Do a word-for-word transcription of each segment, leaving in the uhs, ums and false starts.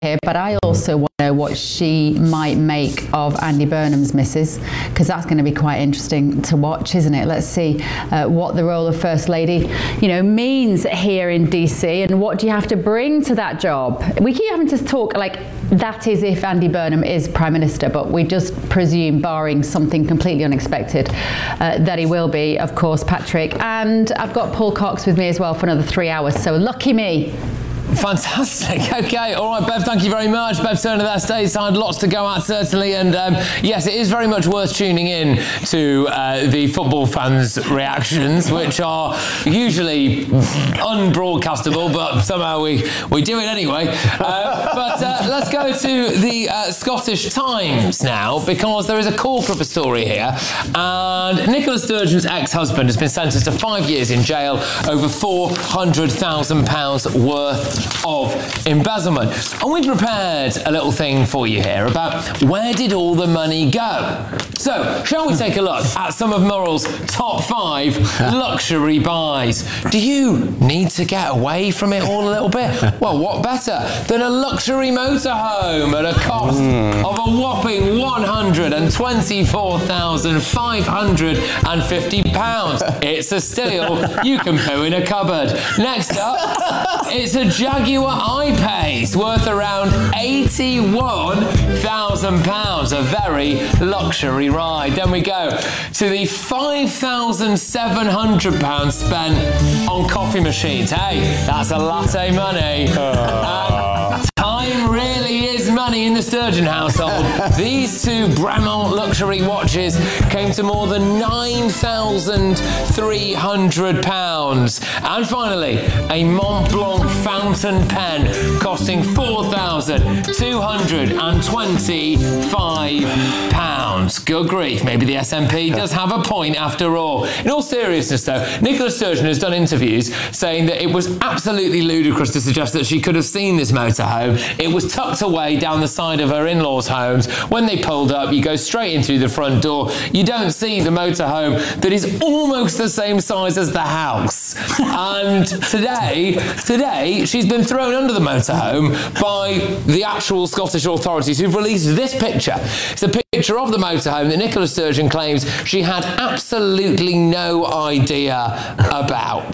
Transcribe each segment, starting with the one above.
here, but I also want to know what she might make of Andy Burnham's missus, because that's going to be quite interesting to watch, isn't it? Let's see uh, what the role of First Lady, you know, means here in D C, and what do you have to bring to that job? We keep having to talk like that is if Andy Burnham is Prime Minister, but we just presume, barring something completely unexpected, uh, that he will be, of course, Patrick. And I've got Paul Cox with me as well for another three hours, so lucky me. Fantastic. Okay, all right, Bev, thank you very much. Bev Turner there, stateside, lots to go at, certainly. And um, yes, it is very much worth tuning in to uh, the football fans' reactions, which are usually unbroadcastable, but somehow we, we do it anyway. Uh, but uh, let's go to the uh, Scottish Times now, because there is a corker of a story here. And Nicola Sturgeon's ex-husband has been sentenced to five years in jail over four hundred thousand pounds worth of embezzlement. And we've prepared a little thing for you here about where did all the money go. So, shall we take a look at some of Murrell's top five luxury buys? Do you need to get away from it all a little bit? Well, what better than a luxury motorhome at a cost mm. of a whopping one hundred twenty-four thousand five hundred fifty pounds. It's a steal. You can poo in a cupboard. Next up, it's a Jaguar I-Pace worth around eighty-one thousand pounds, a very luxury ride. Then we go to the five thousand seven hundred pounds spent on coffee machines. Hey, that's a latte money. Uh. And time really is money in the Sturgeon household. These two Bremont luxury watches came to more than nine thousand three hundred pounds. And finally, a Montblanc fountain pen costing four thousand two hundred twenty-five pounds. Good grief, maybe the S N P does have a point after all. In all seriousness though, Nicola Sturgeon has done interviews saying that it was absolutely ludicrous to suggest that she could have seen this motorhome. It was tucked away down the side of her in-laws' homes. When they pulled up, you go straight in through the front door. You don't see the motorhome that is almost the same size as the house. And today, today, she's been thrown under the motorhome by the actual Scottish authorities who've released this picture. It's a picture of the motorhome that Nicola Sturgeon claims she had absolutely no idea about.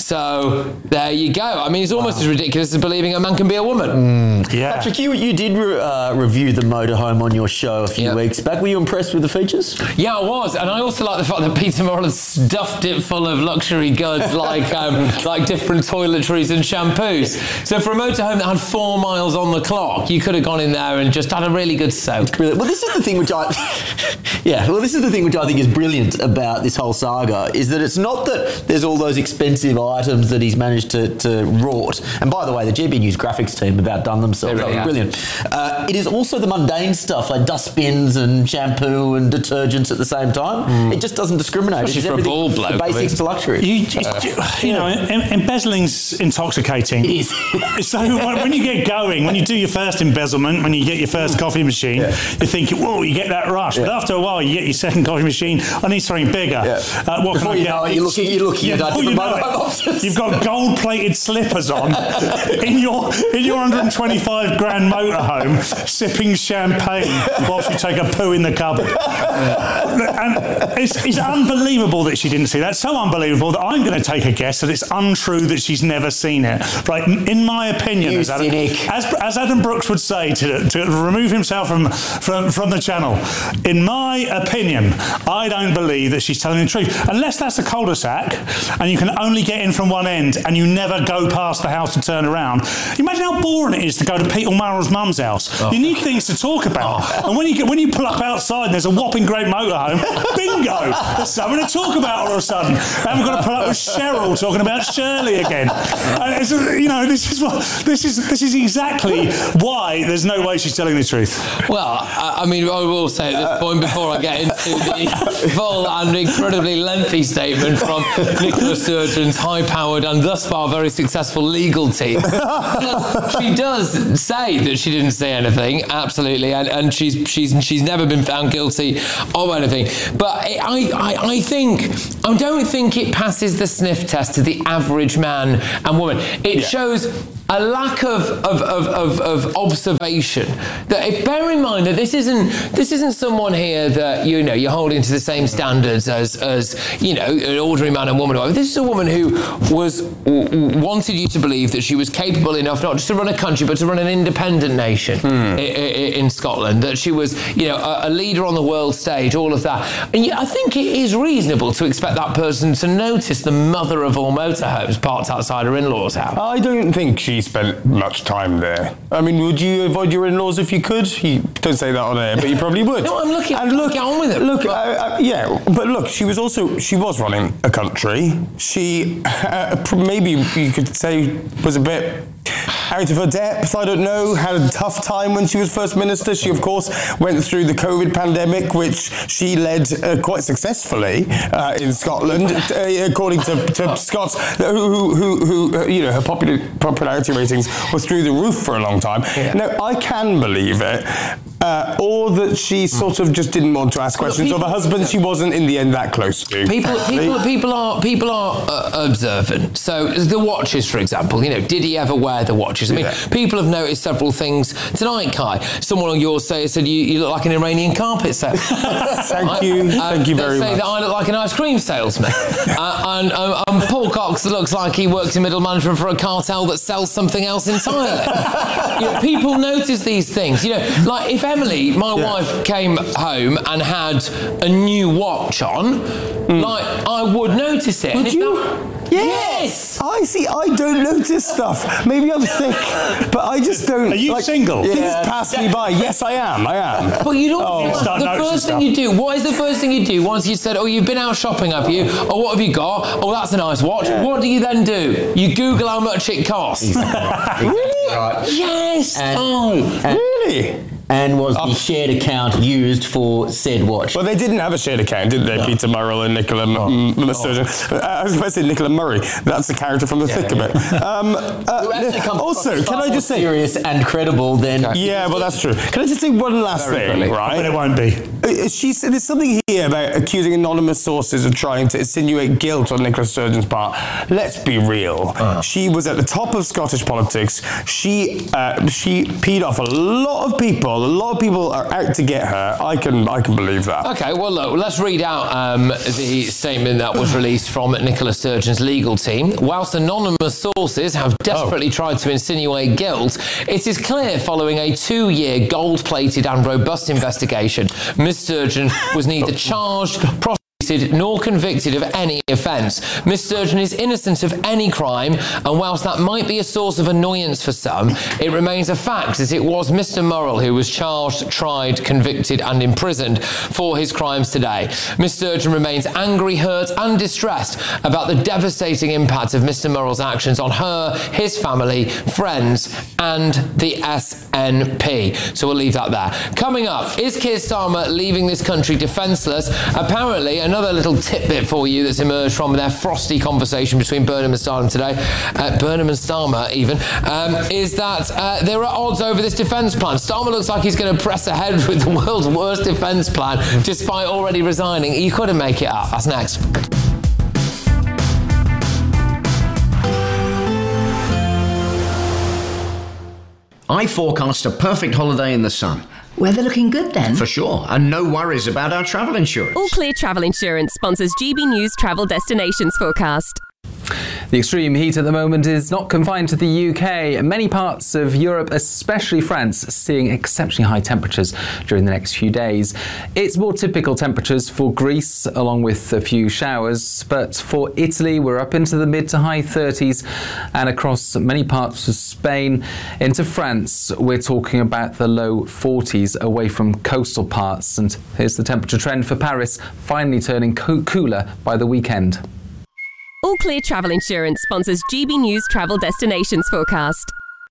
So there you go. I mean, it's almost wow. as ridiculous as believing a man can be a woman. Mm, yeah. Patrick, you, you did re- uh, review the motorhome on your show a few yep. weeks back. Were you impressed with the features? Yeah, I was. And I also like the fact that Peter Murrell has stuffed it full of luxury goods like um, like different toiletries and shampoos. So for a motorhome that had four miles on the clock, you could have gone in there and just had a really good soak. Brilliant. Well, this is the thing which I... yeah, well, this is the thing which I think is brilliant about this whole saga, is that it's not that there's all those expensive items that he's managed to, to rort. And by the way, the G B News graphics team have outdone themselves. Really that was brilliant. Uh, it is also the mundane stuff, like dustbins and shampoo and detergents at the same time. Mm. It just doesn't discriminate. Especially for a ball bloke. The basics to luxury. You, uh, you know, em- embezzling's intoxicating. It is. So when you get going, when you do your first embezzlement, when you get your first coffee machine, yeah. you think, whoa, you get that rush. Yeah. But after a while, you get your second coffee machine. I need something bigger. Yeah. Uh, what Before can I you get? know it, you're looking, you're looking yeah, at different options. You've got gold-plated slippers on in your in your one hundred twenty-five grand motorhome, sipping champagne whilst you take a poo in the cupboard. And it's, it's unbelievable that she didn't see that. So unbelievable that I'm going to take a guess that it's untrue that she's never seen it. Right? In my opinion, as Adam, as, as Adam Brooks would say, to, to remove himself from, from from the channel, in my opinion, I don't believe that she's telling the truth. Unless that's a cul-de-sac and you can only get in from one end and you never go past the house to turn around. Imagine how boring it is to go to Peter Murrell's mum's house. Oh. You need things to talk about. Oh. And when you get, when you pull up outside and there's a whopping great motorhome, bingo! There's something to talk about all of a sudden. And we've got to put up with Cheryl talking about Shirley again. And it's, you know, this is what this is. This is exactly why there's no way she's telling the truth. Well, I, I mean, I will say at this point before I get into the full and incredibly lengthy statement from Nicola Sturgeon's high-powered and thus far very successful legal team. She does say that she didn't say anything, absolutely, and, and she's she's she's never been found guilty of anything. But I, I I think I don't think it passes the sniff test to the average man and woman. It yeah. shows a lack of of, of, of of observation. That if, bear in mind that this isn't this isn't someone here that you know you're holding to the same standards as as you know an ordinary man and woman. This is a woman who was w- wanted you to believe that she was capable enough not just to run a country but to run an independent nation mm. in, in Scotland. That she was you know a, a leader on the world stage. All of that, and yet I think it is reasonable to expect that person to notice the mother of all motorhomes parked outside her in-laws' house. I don't think she spent much time there. I mean, would you avoid your in-laws if you could? You don't say that on air, but you probably would. No, I'm looking. And look, get on with it. Look, uh, uh, yeah, but look, she was also she was running a country. She uh, maybe you could say was a bit out of her depth, I don't know, had a tough time when she was First Minister. She, of course, went through the COVID pandemic, which she led uh, quite successfully uh, in Scotland, uh, according to, to Scots, who, who, who uh, you know, her popular, popularity ratings were through the roof for a long time. Yeah. Now, I can believe it, uh, or that she sort of just didn't want to ask questions people, of her husband she wasn't, in the end, that close to. People, people, people are, people are uh, observant. So, the watches, for example, you know, did he ever wear the watches? I mean, yeah. people have noticed several things tonight, Kai. Someone on yours say, said you, you look like an Iranian carpet seller. Thank you. Uh, Thank you very they say much. that I look like an ice cream salesman. uh, and, um, and Paul Cox looks like he works in middle management for a cartel that sells something else entirely. You know, people notice these things. You know, like if Emily, my yeah. wife, came home and had a new watch on, mm. like I would notice it. Would and you? That, Yes. I see. I don't notice stuff. Maybe I'm thick, but I just don't. Are you like, single? Things Yeah. pass me by. Yes, I am. I am. But you don't. Oh. You Start the noticing first stuff. thing you do. What is the first thing you do once you said, "Oh, you've been out shopping, have you? Oh, what have you got? Oh, that's a nice watch." Yeah. What do you then do? You Google how much it costs. Really? Right. Yes. And- oh, and- Really? And was the shared account used for said watch? Well, they didn't have a shared account, did they? No. Peter Murrell and Nicola oh. M- M- Sturgeon. Oh. Uh, I was about to say Nicola Murray. That's the character from The yeah, Thick yeah. of It. Um, uh, also, can I just say... serious and credible than... Yeah, well, that's true. Can I just say one last Very thing, funny. Right? But it won't be. Uh, she said there's something here about accusing anonymous sources of trying to insinuate guilt on Nicola Sturgeon's part. Let's be real. Uh. She was at the top of Scottish politics. She uh, she peed off a lot of people. A lot of people are out to get her. I can I can believe that. Okay, well, look, let's read out um, the statement that was released from Nicola Sturgeon's legal team. Whilst anonymous sources have desperately oh. tried to insinuate guilt, it is clear following a two-year gold-plated and robust investigation, Miz Sturgeon was neither charged, prosecuted, nor convicted of any offence. Miz Sturgeon is innocent of any crime, and whilst that might be a source of annoyance for some, it remains a fact that it was Mister Murrell who was charged, tried, convicted and imprisoned for his crimes today. Miz Sturgeon remains angry, hurt and distressed about the devastating impact of Mister Murrell's actions on her, his family, friends and the S N P. So we'll leave that there. Coming up, is Keir Starmer leaving this country defenceless? Apparently, another Another little tidbit for you that's emerged from their frosty conversation between Burnham and Starmer today, uh, Burnham and Starmer even, um, is that uh, there are odds over this defence plan. Starmer looks like he's going to press ahead with the world's worst defence plan, despite already resigning. You couldn't make it up. That's next. I forecast a perfect holiday in the sun. Weather looking good then? For sure, and no worries about our travel insurance. All Clear Travel Insurance sponsors G B News Travel Destinations Forecast. The extreme heat at the moment is not confined to the U K. Many parts of Europe, especially France, are seeing exceptionally high temperatures during the next few days. It's more typical temperatures for Greece, along with a few showers, but for Italy, we're up into the mid to high thirties, and across many parts of Spain into France, we're talking about the low forties away from coastal parts. And here's the temperature trend for Paris, finally turning co- cooler by the weekend. All Clear Travel Insurance sponsors G B News Travel Destinations Forecast.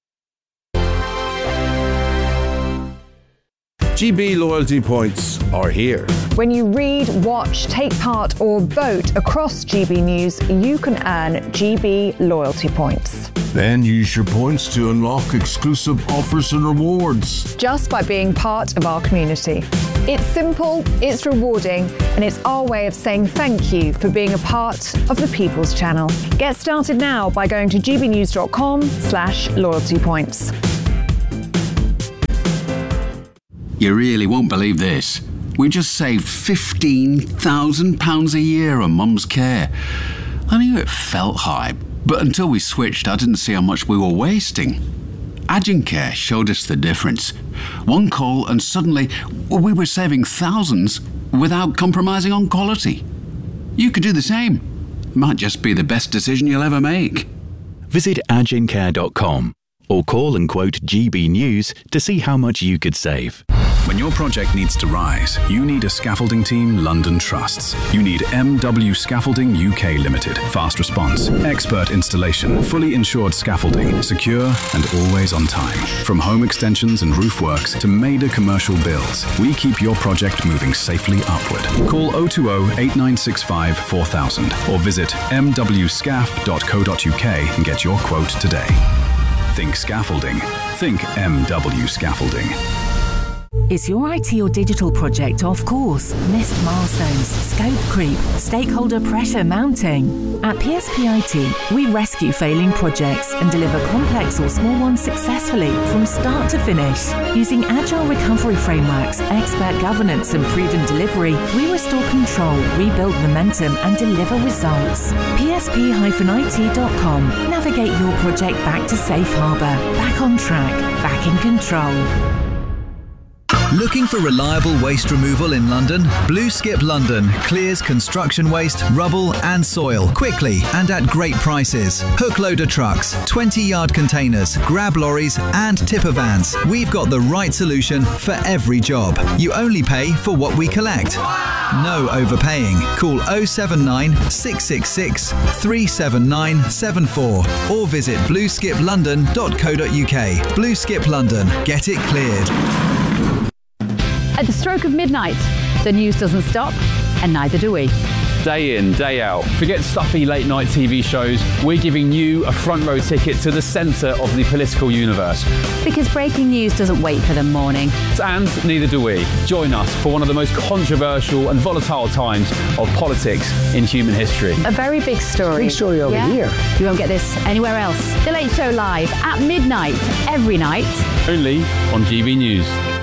G B loyalty points are here. When you read, watch, take part or vote across G B News, you can earn G B loyalty points. Then use your points to unlock exclusive offers and rewards. Just by being part of our community. It's simple, it's rewarding, and it's our way of saying thank you for being a part of the People's Channel. Get started now by going to gbnews.com slash loyalty points. You really won't believe this. We just saved fifteen thousand pounds a year on Mum's care. I knew it felt high, but until we switched, I didn't see how much we were wasting. Agencare showed us the difference. One call and suddenly we were saving thousands without compromising on quality. You could do the same. Might just be the best decision you'll ever make. Visit agencare dot com or call and quote G B News to see how much you could save. When your project needs to rise, you need a scaffolding team London trusts. You need M W Scaffolding U K Limited. Fast response, expert installation, fully insured scaffolding, secure and always on time. From home extensions and roof works to major commercial builds, we keep your project moving safely upward. Call oh two oh, eight nine six five, four thousand or visit m w scaff dot co dot u k and get your quote today. Think scaffolding. Think M W Scaffolding. Is your I T or digital project off course? Missed milestones, scope creep, stakeholder pressure mounting? At P S P I T, we rescue failing projects and deliver complex or small ones successfully from start to finish. Using agile recovery frameworks, expert governance and proven delivery, we restore control, rebuild momentum and deliver results. P S P I T dot com. Navigate your project back to safe harbour, back on track, back in control. Looking for reliable waste removal in London? Blue Skip London clears construction waste, rubble and soil quickly and at great prices. Hook loader trucks, twenty yard containers, grab lorries and tipper vans. We've got the right solution for every job. You only pay for what we collect. No overpaying. Call oh seven nine, six six six, three seven nine seven four or visit blue skip london dot co dot u k. Blue Skip London. Get it cleared. At the stroke of midnight, the news doesn't stop, and neither do we. Day in, day out. Forget stuffy late night T V shows. We're giving you a front row ticket to the centre of the political universe. Because breaking news doesn't wait for the morning. And neither do we. Join us for one of the most controversial and volatile times of politics in human history. A very big story. Big story over yeah? here. You won't get this anywhere else. The Late Show live at midnight, every night. Only on G B News.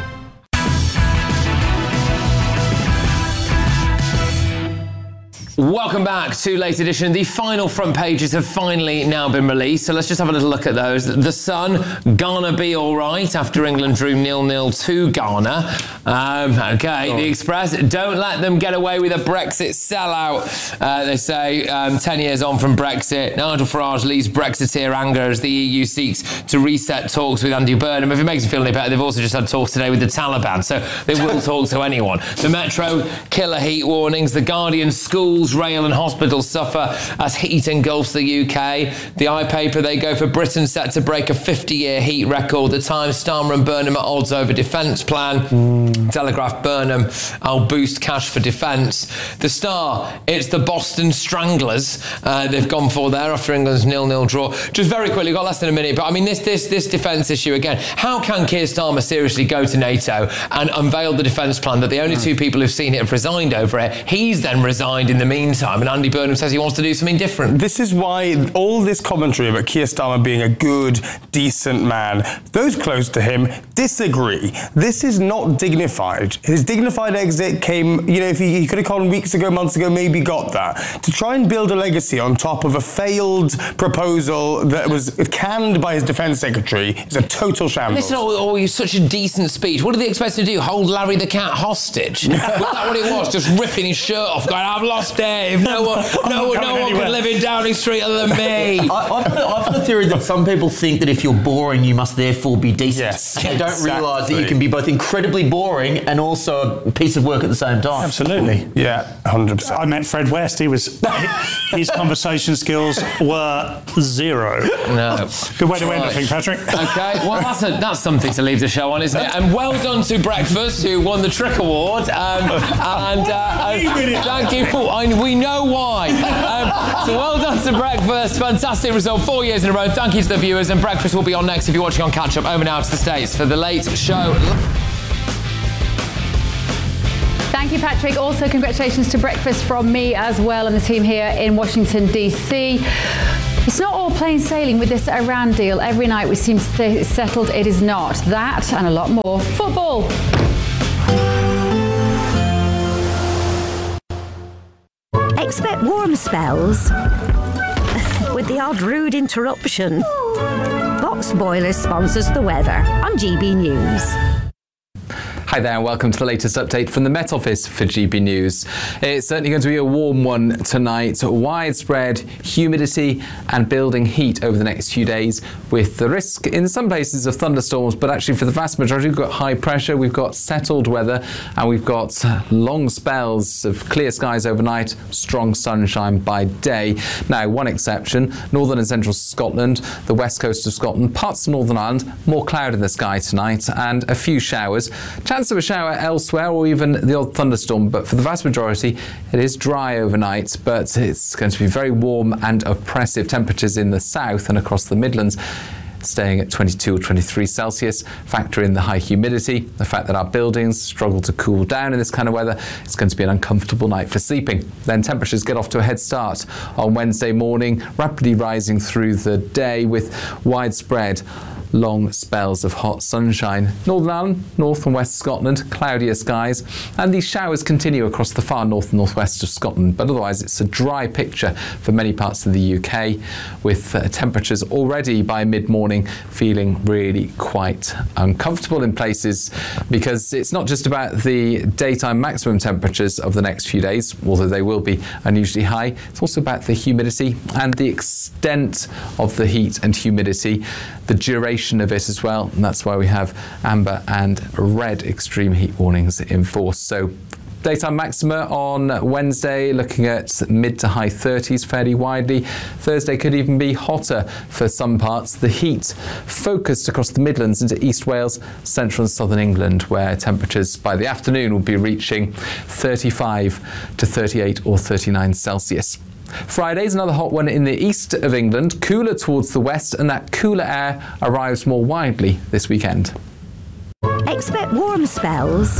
Welcome back to Late Edition. The final front pages have finally now been released, so let's just have a little look at those. The Sun, Ghana be all right after England drew nil nil to Ghana. Um, okay, oh. The Express, don't let them get away with a Brexit sellout. Uh, they say um, ten years on from Brexit, Nigel Farage leads Brexiteer anger as the E U seeks to reset talks with Andy Burnham. If it makes you feel any better, they've also just had talks today with the Taliban, so they will talk to anyone. The Metro, killer heat warnings. The Guardian, schools, rail and hospitals suffer as heat engulfs the U K. The iPaper, they go for Britain set to break a fifty year heat record. The Times, Starmer and Burnham at odds over defence plan. Mm. Telegraph, Burnham, I'll boost cash for defence. The Star, it's the Boston Stranglers uh, they've gone for there after England's nil nil draw. Just very quickly, got less than a minute, but I mean this this this defence issue again. How can Keir Starmer seriously go to NATO and unveil the defence plan that the only mm. two people who've seen it have resigned over it? He's then resigned in the meantime, and Andy Burnham says he wants to do something different. This is why all this commentary about Keir Starmer being a good, decent man, those close to him disagree. This is not dignified. His dignified exit came, you know, if he, he could have called weeks ago, months ago, maybe got that. To try and build a legacy on top of a failed proposal that was canned by his defence secretary is a total shambles. Listen, oh, oh, such a decent speech. What did they expect to do? Hold Larry the Cat hostage? Was that what it was? Just ripping his shirt off, going, I've lost Dave. No one, no, no one can live in Downing Street other than me. I, I've, got, I've got a theory that some people think that if you're boring, you must therefore be decent. Yes, they don't exactly. realise that you can be both incredibly boring and also a piece of work at the same time. Absolutely. Yeah, one hundred percent. I met Fred West. He was his conversation skills were zero. No. Good way to end, I think, Patrick. Okay, well, that's a, that's something to leave the show on, isn't it? And well done to Breakfast, who won the Trick Award. Um, and uh, uh, thank you. I, we know why. Um, so well done to Breakfast. Fantastic result. Four years in a row. Thank you to the viewers. And Breakfast will be on next if you're watching on Catch Up. Over now to the States for the Late Show. Thank you, Patrick. Also, congratulations to breakfast from me as well and the team here in Washington, D C. It's not all plain sailing with this Iran deal. Every night we seem to stay settled. It is not. That and a lot more. Football. Expect warm spells with the odd rude interruption. Box Boilers sponsors the weather on G B News. Hi there and welcome to the latest update from the Met Office for G B News. It's certainly going to be a warm one tonight. Widespread humidity and building heat over the next few days with the risk in some places of thunderstorms, but actually for the vast majority we've got high pressure, we've got settled weather and we've got long spells of clear skies overnight, strong sunshine by day. Now, one exception, northern and central Scotland, the west coast of Scotland, parts of Northern Ireland, more cloud in the sky tonight and a few showers. Chance of a shower elsewhere or even the odd thunderstorm, but for the vast majority it is dry overnight, but it's going to be very warm and oppressive temperatures in the south and across the Midlands, staying at twenty-two or twenty-three Celsius. Factor in the high humidity, the fact that our buildings struggle to cool down in this kind of weather. It's going to be an uncomfortable night for sleeping. Then temperatures get off to a head start on Wednesday morning, rapidly rising through the day with widespread long spells of hot sunshine. Northern Ireland, north and west Scotland, cloudier skies, and these showers continue across the far north and northwest of Scotland, but otherwise it's a dry picture for many parts of the U K, with uh, temperatures already by mid-morning feeling really quite uncomfortable in places, because it's not just about the daytime maximum temperatures of the next few days, although they will be unusually high. It's also about the humidity and the extent of the heat and humidity, the duration of it as well, and that's why we have amber and red extreme heat warnings in force. So daytime maxima on Wednesday looking at mid to high thirties fairly widely. Thursday could even be hotter for some parts. The heat focused across the Midlands into East Wales, central and southern England, where temperatures by the afternoon will be reaching thirty-five to thirty-eight or thirty-nine Celsius. Friday's another hot one in the east of England, cooler towards the west, and that cooler air arrives more widely this weekend. Expect warm spells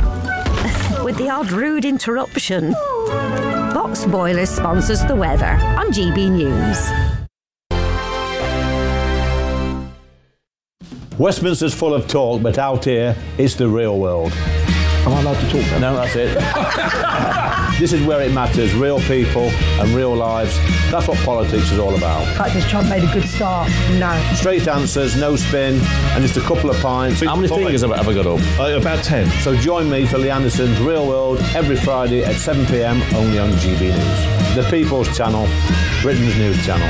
with the odd rude interruption. Box Boilers sponsors the weather on G B News. Westminster's full of talk, but out here, it's the real world. Am I allowed to talk then? No, that's it. This is where it matters, real people and real lives. That's what politics is all about. In fact, has Trump made a good start? No. Straight answers, no spin, and just a couple of pints. How many fingers have I ever got up? Uh, about ten. So join me for Lee Anderson's Real World every Friday at seven p m only on G B News. The People's Channel, Britain's news channel.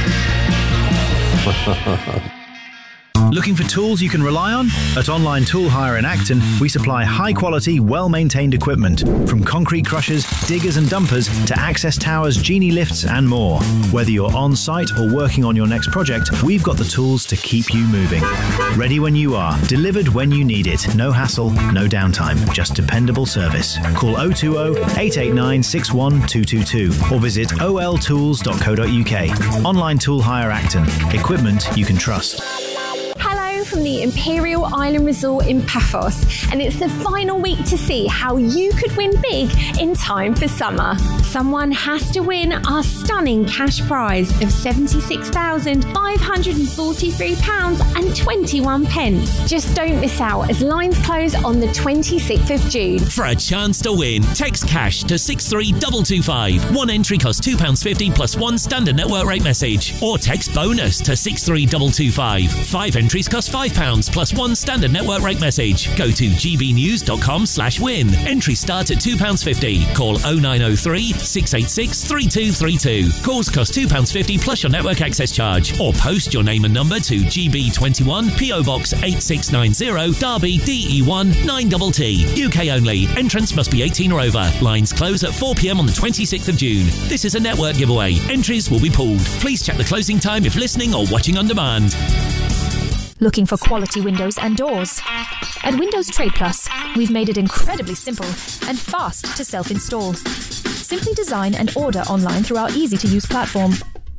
Looking for tools you can rely on? At Online Tool Hire in Acton, we supply high-quality, well-maintained equipment, from concrete crushers, diggers and dumpers to access towers, genie lifts and more. Whether you're on-site or working on your next project, we've got the tools to keep you moving. Ready when you are, delivered when you need it. No hassle, no downtime, just dependable service. Call oh two oh, eight eight nine, six one two two two or visit o l tools dot co dot u k. Online Tool Hire Acton. Equipment you can trust. From the Imperial Island Resort in Paphos, and it's the final week to see how you could win big in time for summer. Someone has to win our stunning cash prize of seventy-six thousand five hundred forty-three pounds and twenty-one pence. Just don't miss out as lines close on the twenty-sixth of June. For a chance to win, text cash to six three two two five. One entry costs two pounds fifty plus one standard network rate message. Or text bonus to six three two two five. Five entries cost five pounds plus one standard network rate message. Go to g b news dot com slash win. Entry start at two pounds fifty. Call oh nine oh three, six eight six, three two three two. Calls cost two pounds fifty plus your network access charge. Or post your name and number to G B twenty-one, P O Box eight six nine zero, Derby, D E one nine T T. U K only. Entrance must be eighteen or over. Lines close at four p m on the twenty-sixth of June. This is a network giveaway. Entries will be pulled. Please check the closing time if listening or watching on demand. Looking for quality windows and doors? At Windows Trade Plus, we've made it incredibly simple and fast to self-install. Simply design and order online through our easy-to-use platform.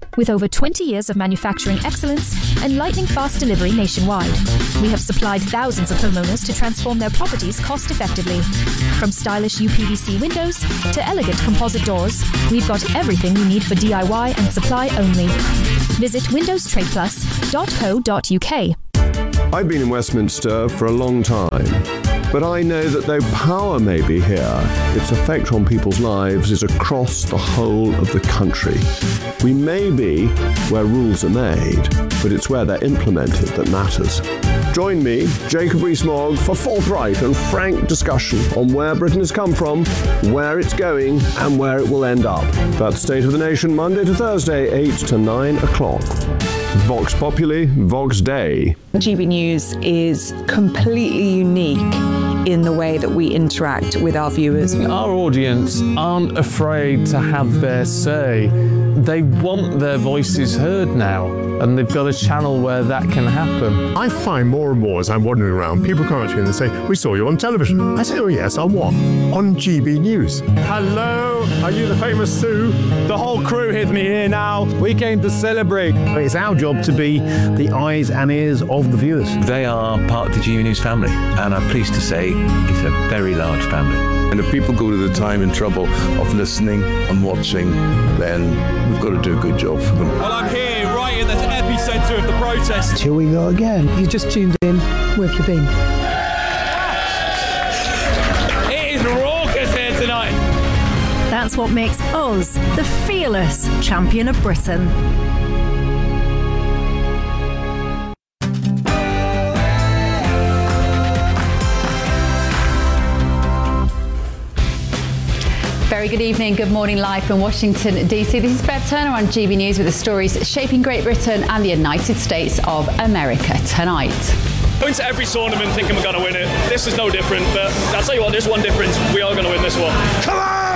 With over twenty years of manufacturing excellence and lightning fast delivery nationwide, we have supplied thousands of homeowners to transform their properties cost effectively. From stylish U P V C windows to elegant composite doors, we've got everything you need for D I Y and supply only. Visit windows trade plus dot co dot U K. I've been in Westminster for a long time, but I know that though power may be here, its effect on people's lives is across the whole of the country. We may be where rules are made, but it's where they're implemented that matters. Join me, Jacob Rees-Mogg, for forthright and frank discussion on where Britain has come from, where it's going, and where it will end up. That's State of the Nation, Monday to Thursday, eight to nine o'clock. Vox Populi, Vox Dei. G B News is completely unique in the way that we interact with our viewers. Our audience aren't afraid to have their say. They want their voices heard now, and they've got a channel where that can happen. I find more and more as I'm wandering around, people come up to me and they say, "We saw you on television." I say, "Oh yes, on what?" "On G B News." Hello, are you the famous Sue? The whole crew with me here now. We came to celebrate. It's our job to be the eyes and ears of the viewers. They are part of the G B News family, and I'm pleased to say it's a very large family. And if people go to the time and trouble of listening and watching, then we've got to do a good job for them. Well, I'm here right in the epicentre of the protest. Here we go again. You just tuned in. Where have you been? It is raucous here tonight. That's what makes us the fearless champion of Britain. Very good evening, good morning, live from Washington, D C. This is Bev Turner on G B News with the stories shaping Great Britain and the United States of America tonight. Going to every tournament thinking we're going to win it. This is no different, but I'll tell you what, there's one difference. We are going to win this one. Come on!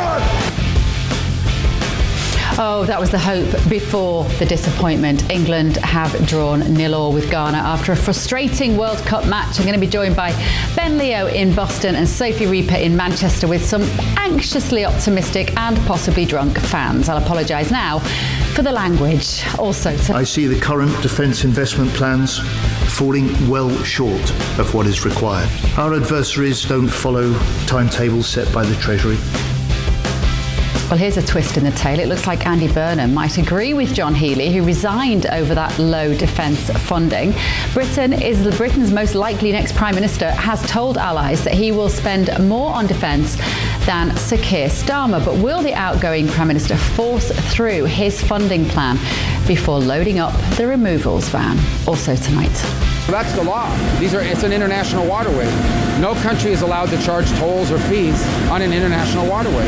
Oh, that was the hope before the disappointment. England have drawn nil all with Ghana after a frustrating World Cup match. I'm going to be joined by Ben Leo in Boston and Sophie Reaper in Manchester with some anxiously optimistic and possibly drunk fans. I'll apologise now for the language. Also, to- I see the current defence investment plans falling well short of what is required. Our adversaries don't follow timetables set by the Treasury. Well, here's a twist in the tale. It looks like Andy Burnham might agree with John Healey, who resigned over that low defence funding. Britain is Britain's most likely next Prime Minister has told allies that he will spend more on defence than Sir Keir Starmer. But will the outgoing Prime Minister force through his funding plan before loading up the removals van? Also tonight. That's the law. These are, it's an international waterway. No country is allowed to charge tolls or fees on an international waterway.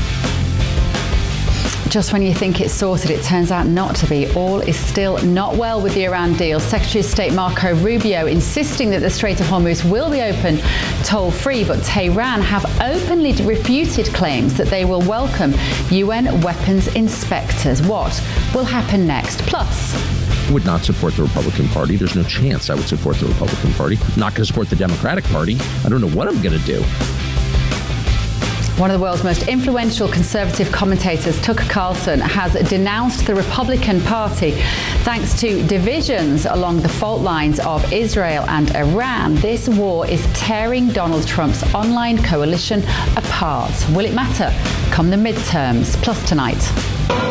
Just when you think it's sorted, it turns out not to be. All is still not well with the Iran deal. Secretary of State Marco Rubio insisting that the Strait of Hormuz will be open toll-free, but Tehran have openly refuted claims that they will welcome U N weapons inspectors. What will happen next? Plus, would not support the Republican Party. There's no chance I would support the Republican Party. I'm not going to support the Democratic Party. I don't know what I'm going to do. One of the world's most influential conservative commentators, Tucker Carlson, has denounced the Republican Party thanks to divisions along the fault lines of Israel and Iran. This war is tearing Donald Trump's online coalition apart. Will it matter come the midterms? Plus tonight.